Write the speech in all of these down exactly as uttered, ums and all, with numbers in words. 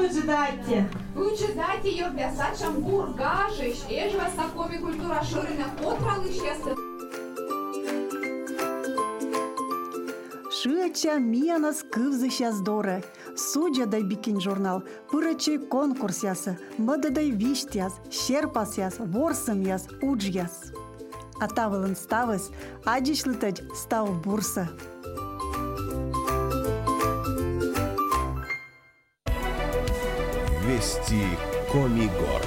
лучше дайте. Лучше дайте ее плясачам бургашиш, еж вас такими культура шорина потралы счастья. Шыча миянас кывзы щас доры. Судья дай бикин журнал, пырачей конкурс ясы, мыдыдай вишт яс, щерпас яс, ворсым яс, удж яс. Атавылын ставыс, адишлытать став бурса. Вести Комигор.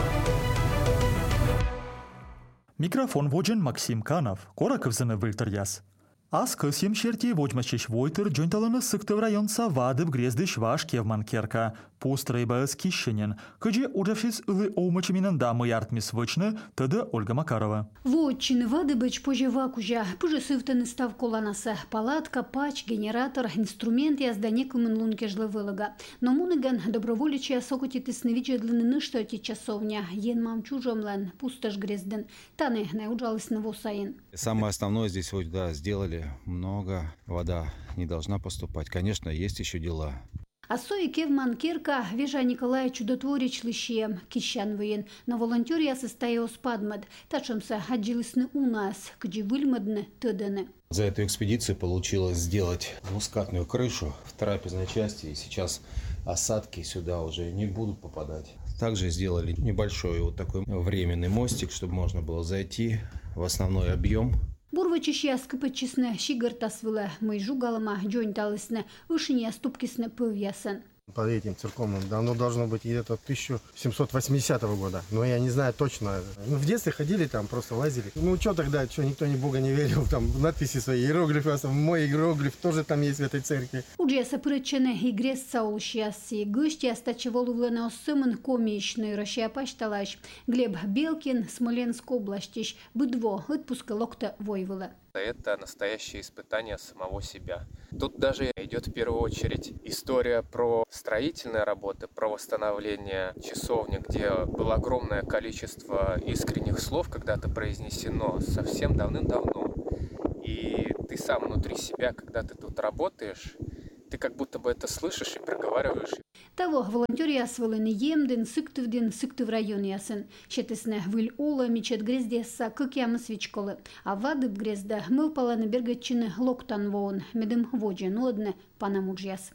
Микрофон воджен Максим Канов, коракывзыны вылтыр яс. Аз кысем шерти вочмачеш войтыр джонталаны сыктыв район савады в грездыш ваш кевман керка. Постройба с кищенен. Кыджи удавшись ылы оумачаминан да мыяртмис вычны, тыды Ольга Макарова. Вотчины вады быч пожева кужа, пыжы сывтаны став коланасы. Палатка, пач, генератор, инструмент яздане кымын лунке жлывылыга. Но муныган доброволичия сокоти тысновича длины нышто ти часовня. Ен мам чужомлен, пустошь грезден. Таны наужалась на восаин. Самое основное здесь вот, да, сделали много. Вода не должна поступать. Конечно, есть еще дела. А сои кевман керка вежа Николай чудотворич лыще кищан воен. На волонтерия состоял спадмад. Тачемся отжилысны у нас, где выльмадны тыданы. За эту экспедицию получилось сделать двускатную крышу в трапезной части. И сейчас осадки сюда уже не будут попадать. Также сделали небольшой вот такой временный мостик, чтобы можно было зайти в основной объем. Бурвачища скыпычисны щигыртасвылы, мыйжу галыма джойнталысны, ушине ступкисны пывьясын. Под этим церковным давно должно быть где-то тысяча семьсот восьмидесятого года, но я не знаю точно. Ну, в детстве ходили там, просто лазили. Ну что тогда, что никто ни Бога не верил, там надписи свои, иероглифы, мой иероглиф тоже там есть в этой церкви. Уже сопрычены игрес саулщаси, гости остачеволувлы на осымын комичный рощапашталаш. Глеб Белкин, Смоленск областищ, быдво, отпуска локта войвыла. Это настоящее испытание самого себя. Тут даже идет в первую очередь история про строительные работы, про восстановление часовни, где было огромное количество искренних слов когда-то произнесено совсем давным-давно. И ты сам внутри себя, когда ты тут работаешь, ты как будто бы это слышишь и проговариваешь. Того волонтерия свалыны емден, сыктывден, сыктыв район ясын. Щетысны выль ола, мечет грездеса, как ямы свечколы. А вады в грезда мыл паланы бергачины локтан воон, медым воджен одны панамуджяс.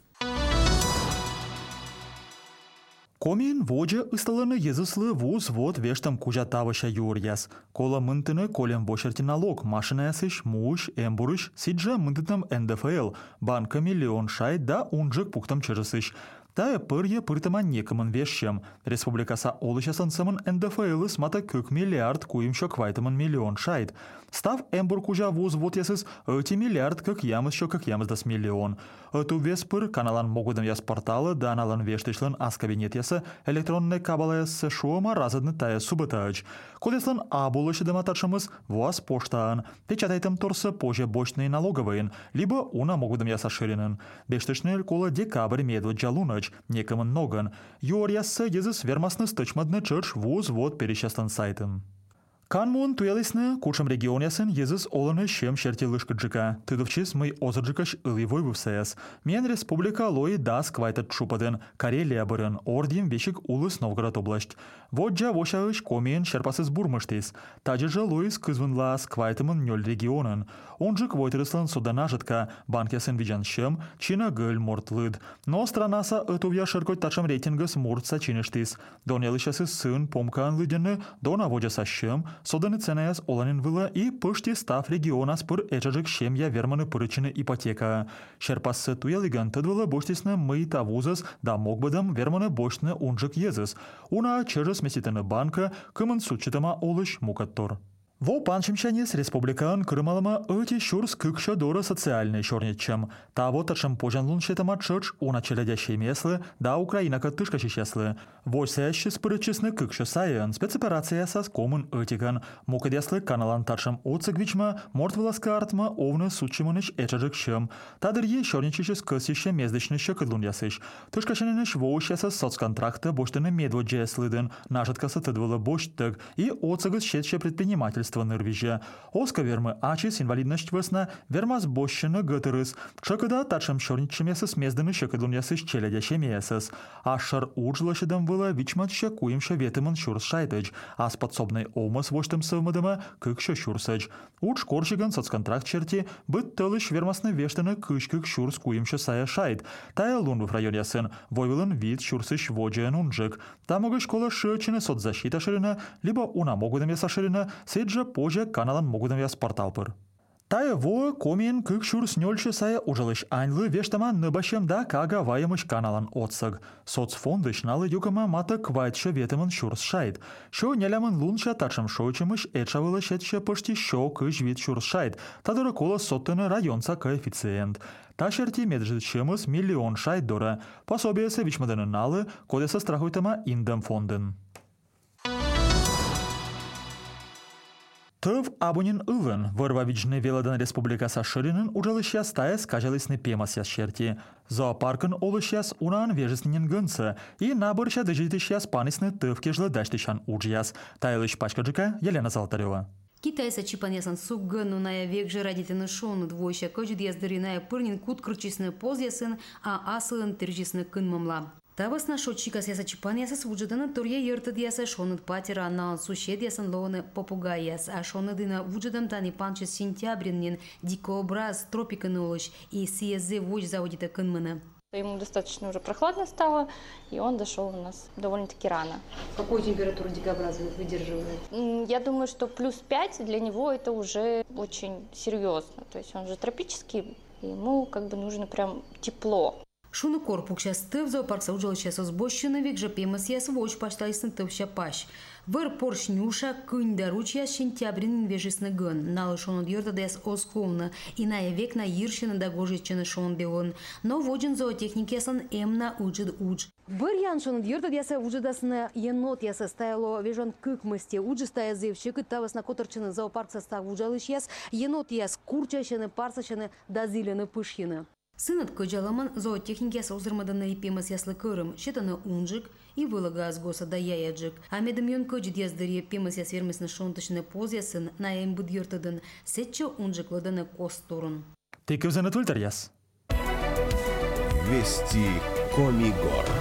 Комин воджа ысталаны езыслы вуз вот вештам кужа тавыша юрьяс. Кола мынтыны колем бошерти налог, машина ясыш, муш, эмбурыш, сиджа мынтытам эн дэ эф эл, банка миллион шай да унжык пуктам чырысыш. Тая пырье пыртама некымын вешшем. Республикаса олышасын сымын эн дэ эф эл смата көк миллиард куимшо квайтымын миллион шайд. Став эмбур кужа вуз вот ясыз öti миллиард как ямыз шо как ямыз дас миллион. Эту вес пыр каналан могудам яс порталы да аналан вештышлын ас кабинет ясы электронный кабала ясы шуама разадны тая субытач. Колеслан абулышы дематачымыз вас поштаан. Печатайтым торсы позже бочный налоговыйын, либо уна могудам яса ширинын. Бештышны кола декабрь медвы джалунач. Некымын ноган. Юр яссы езыс вермасны стычмадны чырш вуз вот перещастан сайтын. Канмун туялысны кучам регион ясын езыс оланы шем шерти лышкыджика. Тыдывчис мы озырджикаш ылывой вывсаяс. Мен республика лои дас квайтат чупадын, Карелия бырын, ордим вешик улыс Новгород область. Вот джа вошаыш комиен шерпасыз бурмыштис. Таджи же лоис кызвынлас квайтымын нёль регионын. Онжик войтырыслан соданажытка, банк ясын виджан шем, чина гыль мортлыд. Но странаса ытувья шыркот тачам рейтингас муртса чиныштис. Дон ялышасы сын помкаан лыдяны, дон аводжаса шем, соданы ценаяс оланин выла и пышти став регионас пыр эчажик шемья верманы пырычыны ипотека. Шерпасы туялыган тыдвыла боштисны мы тавузас да могбадам верманы бошны унжик езыс. Уна чержыс меситыны банка кымын сучытыма олыш мукаттор. Во панчимчанес республикан кырмалыма öti шурс кыкша дора социальный шорничем. Та вот ачым пожанлун шетама чырч уна челядящие меслы, да Украинака тышка чищеслы. Восящий спырычесны кыкша сайын, спецоперация сас комын öтиган. Мукадяслы каналан тачым оцыгвичма, мортвыласка артма овны сучимыныш эчажык шым. Тадыр е шорничишес кысище мездычныще кыдлун ясыш. Тышкашыныш воущаса соцконтракты боштыны медводжеслыдын, нажыткасы тыдвылы боштык и оцыгыс шетше предпринимательство свидетельство нырвиже. Оска вермы ачис инвалидность весна, верма сбощена гатырыс. Чакада тачем шорничем ясыс мезданы шекадлун ясыс челядящем ясыс. Ашар уджлашедам было вичматща куемща ветыман шурс шайтыч, а способный омас воштым совмадыма кыкща шурсыч. Удж корчиган соцконтракт черти, быт тылыш вермасны вештаны кыш-кык шурс куемща сая шайт. Тая лун в районе ясын, войвылын вид шурсыч воджен унджик. Там могы школа шычины соцзащита ширина, либо уна могудам яса ширина, сейджа позже каналан могудам яс порталпыр. Тая во комин кык шурс нёльши сая ужалыш аньлы вештама ныбащем да кага ваемыш каналан отсыг. Соцфондыш налы юкама мата квайтша ветымын шурс шайт. Шо нелямын лунша тачым шоучымыш эчавылы шетше почти шо кыш вид шурс шайт. Тадыры кола соттыны районца коэффициент. Ташерти меджитшемыс миллион шайт дора. Пособиесы вичмадыны налы кодеса страхуйтама индем фондын. Тыв абунин ылын, вырвавичны веладан республикаса шыринын ужалышья стая скажалысны пемасяс шерти. Зоопаркын олышьяс унан вежеснен гынцы, и наборща дыжитышьяс панисны тыв кежлы даштышан уджьяс. Тайлыш пачкаджика Елена Золотарева. Китайса чипанесан суггыну ная век же родительны шону двойща кожид яздыриная пырнин кут крычисны позясын, а асылын тержисны кын мамла. Тавас на шотчика яса чипан яса свуджадана турья йыртыд яса шоныд патера на сушед ясан лоны попугай яс, а шоныдына вуджадам тани панчы сентябриннин дикообраз тропиканы олыш и сиезе вожь заводита кынмына. Ему достаточно уже прохладно стало, и он дошел у нас довольно-таки рано. Какую температуру дикобраз выдерживает? Я думаю, что плюс пять для него это уже очень серьезно. То есть он же тропический, и ему как бы нужно прям тепло. Шуны корпук сейчас тыв зоопаркса уджалыша созбощена век же пемас яс вожь пашталисны тывща пащ. Выр поршнюша кынь даруч яс сентябрин вежисны гын. Налы шонуд йорта яс осколна, и на век на ирщина да гожиччыны шон бегон. Но воджен зоотехник ясан эмна уджид удж. Бір ян шонуд йорта яса уджидасны енот яса стаяло вежон кыкмысте. Уджи стая зевщик, тавас на которчыны зоопаркса став уджалыш яс, енот яс курчащыны, парсащыны да зилены пышьыны. Сынат көджаламан зоотехники яс озырмаданы пемас яслы кырым, щетаны унжик и вылага азгоса да яяджик. А медымьон көджит яздыре пемас яс вермесны шонтышны поз ясын на эмбуд йортыдын, сетче унжик ладаны косторун. Ты кövзаны тультар яс? Вести Комигор.